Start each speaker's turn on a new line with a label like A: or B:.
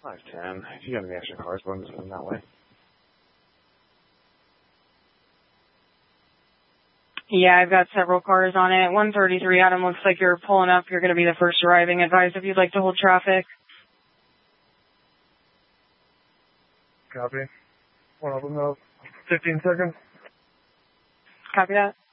A: 510. If you got any extra cars, go and send them that way.
B: Yeah, I've got several cars on it. 133, Adam, looks like you're pulling up. You're going to be the first arriving. Advise if you'd like to hold traffic.
C: Copy. One of them, 15 seconds.
B: Copy that.